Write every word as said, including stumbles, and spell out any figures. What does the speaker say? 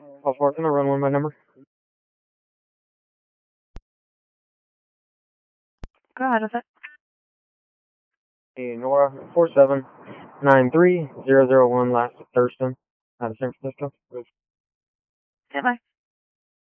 Call four, can I run one by number? Go ahead with it. Hey, Nora, four seven nine three zero zero one, last Thurston, out of San Francisco. Yeah, bye.